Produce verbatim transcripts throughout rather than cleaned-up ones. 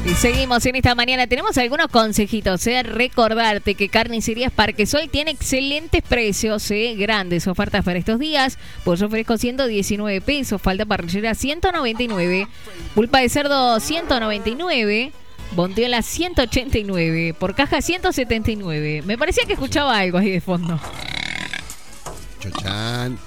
Y seguimos en esta mañana. Tenemos algunos consejitos. ¿eh? Recordarte que Carnicerías Parquesol tiene excelentes precios, ¿eh? Grandes ofertas para estos días. Pollo fresco ciento diecinueve pesos. Falta parrillera ciento noventa y nueve. Pulpa de cerdo ciento noventa y nueve. Bondiola ciento ochenta y nueve. Por caja ciento setenta y nueve. Me parecía que escuchaba algo ahí de fondo. Chochan.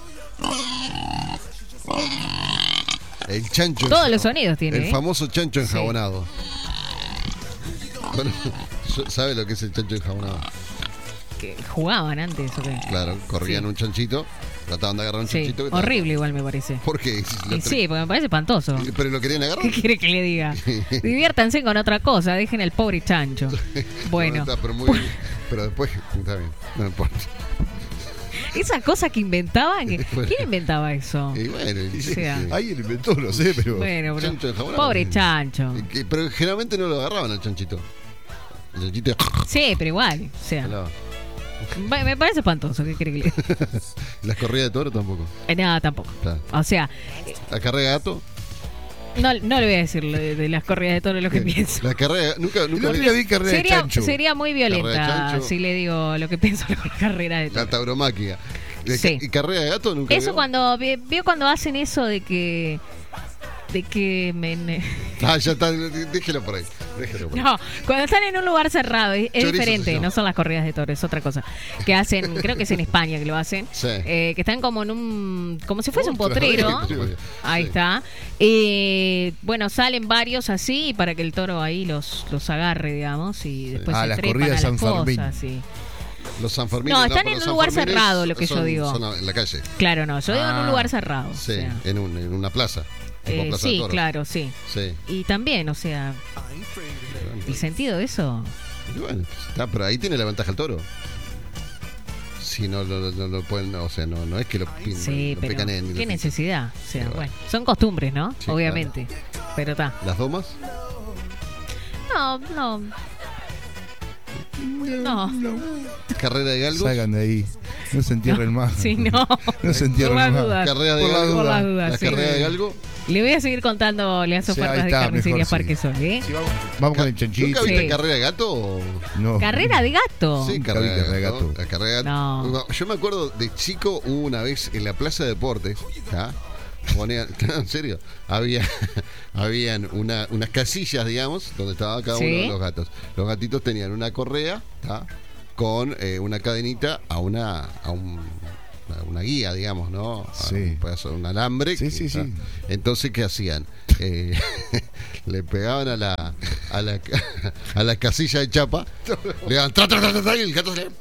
El chancho. Todos los sonidos tiene. El ¿eh? famoso chancho enjabonado. Sí. Bueno, ¿sabe lo que es el chancho enjabonado? Que jugaban antes, ¿o qué? Claro, corrían sí. un chanchito, trataban de agarrar un sí. chanchito. Que Horrible estaba... igual me parece. ¿Por qué? Sí, porque me parece espantoso. ¿Pero lo querían agarrar? ¿Qué quiere que le diga? Diviértanse con otra cosa, dejen el pobre chancho. Bueno. No, está, pero, muy bien. Pero después, está bien, no importa. Esa cosa que inventaban, que, ¿quién inventaba eso? Y bueno, o sea, sí. Alguien inventó, no sé, pero... Bueno, pero chancho pobre chancho. Pero generalmente no lo agarraban al chanchito. El chanchito... Sí, pero igual, o sea... Hello. Me parece espantoso, ¿qué cree que le... ¿Las corridas de toro tampoco? Eh, nada, tampoco. Claro. O sea... ¿La carrera de gato? No, no le voy a decir de, de las corridas de toro lo que eh, pienso. La carrera, nunca, nunca vi, vi carrera sería, de chancho. Sería muy violenta si le digo lo que pienso de la carrera de toro. La tauromaquia. Sí. ¿Y carrera de gato nunca Eso vio? cuando vio cuando hacen eso de que de que me... Ah, ya está, déjelo por ahí. Déjelo por ahí. No, cuando están en un lugar cerrado es, es diferente, no son las corridas de toros, es otra cosa. Que hacen, creo que es en España que lo hacen, sí. eh, que están como en un, como si fuese un potrero. Sí. Ahí está. Eh, bueno, salen varios así para que el toro ahí los, los agarre, digamos, y después ah, se las trepan corridas a las San Fermín. cosas. Sí. Los Sanfermines. No, están no, en un lugar cerrado, lo que son, yo digo. Son en la calle. Claro, no, yo digo ah, en un lugar cerrado. Sí, o sea. en, un, en una plaza. Eh, plaza sí, claro, sí. sí. Y también, o sea, el sentido de eso. Y bueno, está, pero ahí tiene la ventaja el toro. Si no lo no, no, no pueden, o sea, no, no es que lo, pin, sí, lo pero pecan en. ¿qué necesidad? O sea, bueno. bueno, son costumbres, ¿no? Sí, obviamente. Claro. Pero está. ¿Las domas? No, no. No. ¿Carrera de galgos? Salgan de ahí. No se entierren no, más. Sí, no. No se entierren más. Dudas. ¿Carrera de por galgo? Por las dudas, ¿La sí. carrera de galgo? Le voy a seguir contando las ofertas sí, de Carnicerías sí. Parquesol, ¿eh? Sí, vamos vamos con el chanchito. ¿Nunca viste sí. carrera de gato? O... No. ¿Carrera de gato? Sí, carrera, carrera de gato. gato. La carrera de gato. No. Yo me acuerdo de chico, hubo una vez en la Plaza de Deportes, ¿ah? Ponían, en serio, había habían una, unas casillas, digamos, donde estaba cada ¿sí? uno de los gatos. Los gatitos tenían una correa, ¿tá? Con eh, una cadenita a una a un, a una guía, digamos, ¿no? A sí. un pedazo, un alambre. Sí, que, sí, sí. Entonces, ¿qué hacían? Eh, le pegaban a la a la a la casilla de chapa, le daban tra, tra, tra, tra, tra, y el gato se le...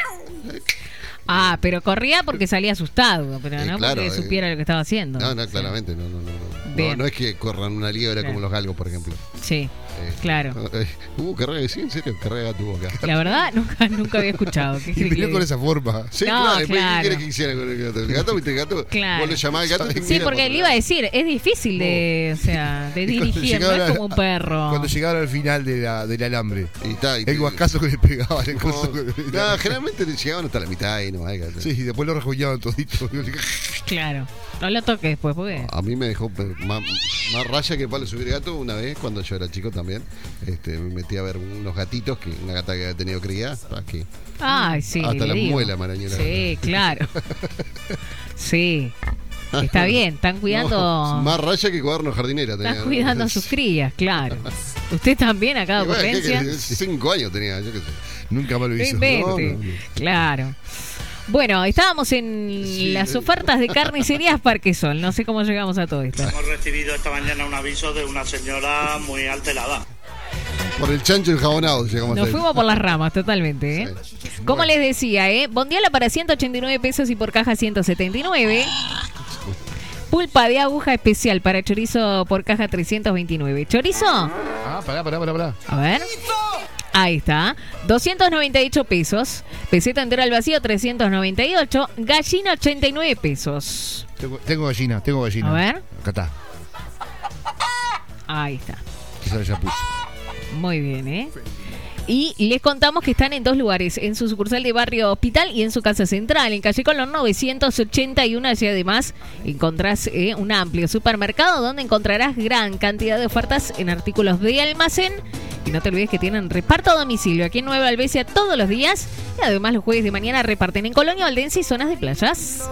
Ah, pero corría porque salía asustado, pero eh, no claro, porque supiera eh, lo que estaba haciendo. No, no, claramente, no, no, no. No, no es que corran una liebre claro. como los galgos, por ejemplo. Sí, eh, claro. Eh, ¿Hubo carrera de sí? ¿En serio? Carrera de gato hubo acá. La verdad, nunca, nunca había escuchado. ¿Qué y vino con esa forma. Sí, no, claro. claro. ¿Qué querés que hiciera con el gato? El gato, ¿viste? El gato, claro. vos le llamás al gato. Sí, porque le iba a decir, es difícil de, o sea, de dirigir, no es como un perro. Cuando llegaron al final de la, del alambre, y está, y el guascazo que le pegaban. El no, no, generalmente llegaban hasta la mitad y no hay gato. Sí, y después lo rejuñaban todito. Claro. No lo toques después, porque... A mí me dejó más, más raya que palo subir gato una vez cuando yo era chico también. Este, me metí a ver unos gatitos, que una gata que había tenido cría. Que, Ay, sí. Hasta la digo. muela marañera. Sí, claro. Sí. Está bien, están cuidando... No, más raya que cuaderno jardinera tenía. Están cuidando a sus crías, claro. Usted también a cada bueno, ocurrencia. Que, que, cinco años tenía, yo qué sé. Nunca me lo hizo. No, no, no. Claro. Bueno, estábamos en sí, las ofertas de Carnicerías Parquesol. No sé cómo llegamos a todo esto. Hemos recibido esta mañana un aviso de una señora muy alterada. Por el chancho enjabonado llegamos Nos a fuimos por las ramas totalmente, ¿eh? Sí. Como bueno. les decía, ¿eh? Bondiola para ciento ochenta y nueve pesos y por caja ciento setenta y nueve. Pulpa de aguja especial para chorizo por caja trescientos veintinueve. ¿Chorizo? Ah, pará, pará, pará, pará. A ver. Ahí está, doscientos noventa y ocho pesos. Peseta entera al vacío, trescientos noventa y ocho. Gallina, ochenta y nueve pesos. Tengo, tengo gallina, tengo gallina. A ver. Acá está. Ahí está. Esa ya puse. Muy bien, ¿eh? Y les contamos que están en dos lugares, en su sucursal de Barrio Hospital y en su casa central, en calle Colón novecientos ochenta y uno. Allí además encontrás eh, un amplio supermercado donde encontrarás gran cantidad de ofertas en artículos de almacén. Y no te olvides que tienen reparto a domicilio aquí en Nueva Albesia todos los días. Y además los jueves de mañana reparten en Colonia, Valdense y zonas de playas.